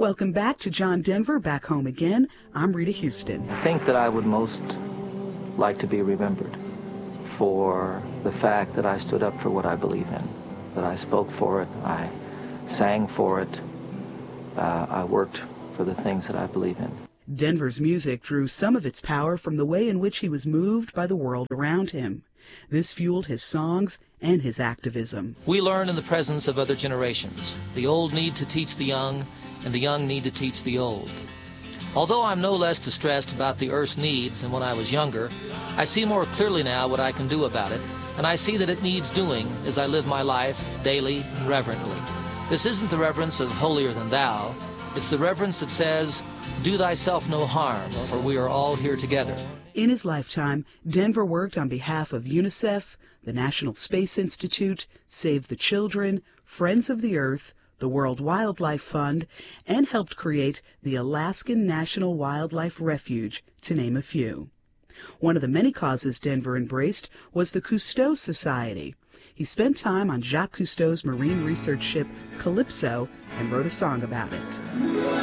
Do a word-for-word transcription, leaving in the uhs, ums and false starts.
Welcome back to John Denver, Back Home Again. I'm Rita Houston. I think that I would most like to be remembered for the fact that I stood up for what I believe in, that I spoke for it, I sang for it, uh, I worked for the things that I believe in. Denver's music drew some of its power from the way in which he was moved by the world around him. This fueled his songs and his activism. We learn in the presence of other generations. The old need to teach the young, and the young need to teach the old. Although I'm no less distressed about the earth's needs than when I was younger, I see more clearly now what I can do about it, and I see that it needs doing as I live my life daily and reverently. This isn't the reverence of holier than thou. It's the reverence that says, do thyself no harm, for we are all here together. In his lifetime, Denver worked on behalf of UNICEF, the National Space Institute, Save the Children, Friends of the Earth, the World Wildlife Fund, and helped create the Alaskan National Wildlife Refuge, to name a few. One of the many causes Denver embraced was the Cousteau Society. He spent time on Jacques Cousteau's marine research ship Calypso and wrote a song about it.